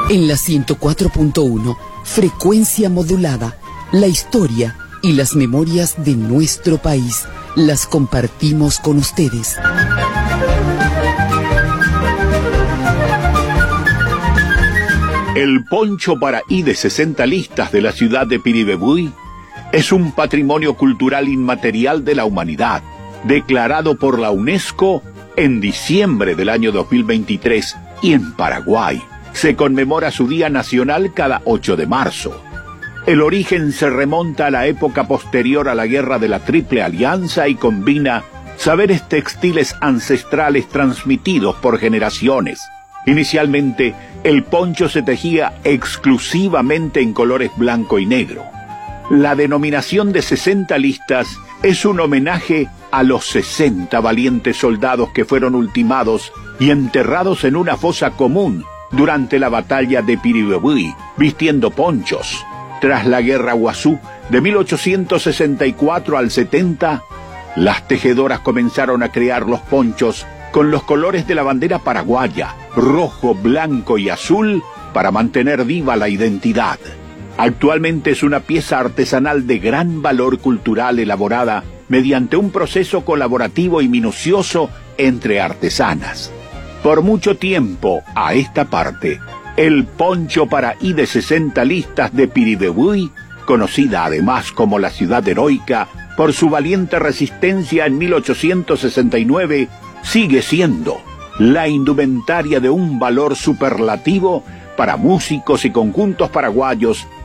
En la 104.1, frecuencia modulada, la historia y las memorias de nuestro país las compartimos con ustedes. El poncho paraí de 60 listas de la ciudad de Piribebuy es un patrimonio cultural inmaterial de la humanidad, declarado por la UNESCO en diciembre del año 2023, y en Paraguay se conmemora su Día Nacional cada 8 de marzo. El origen se remonta a la época posterior a la Guerra de la Triple Alianza y combina saberes textiles ancestrales transmitidos por generaciones. Inicialmente, el poncho se tejía exclusivamente en colores blanco y negro. La denominación de 60 listas es un homenaje a los 60 valientes soldados que fueron ultimados y enterrados en una fosa común durante la batalla de Piribebuy, vistiendo ponchos. Tras la Guerra Guazú de 1864 al 70, las tejedoras comenzaron a crear los ponchos con los colores de la bandera paraguaya, rojo, blanco y azul, para mantener viva la identidad. Actualmente es una pieza artesanal de gran valor cultural elaborada mediante un proceso colaborativo y minucioso entre artesanas. Por mucho tiempo a esta parte, el poncho paraí de 60 listas de Piribebuy, conocida además como la ciudad heroica por su valiente resistencia en 1869, sigue siendo la indumentaria de un valor superlativo para músicos y conjuntos paraguayos